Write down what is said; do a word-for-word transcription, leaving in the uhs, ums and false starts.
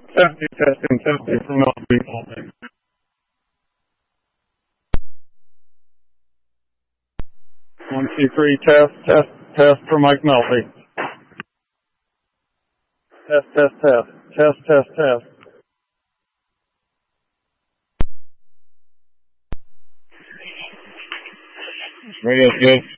Testing, testing, testing from Melody. One, two, three, test, test, test for Mike Melody. Test, test, test, test, test, test. Radio's good.